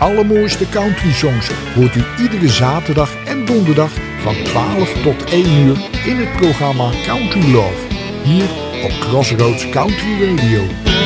allermooiste country songs hoort u iedere zaterdag en donderdag van 12 tot 1 uur in het programma Country Love. Hier op Crossroads Country Radio.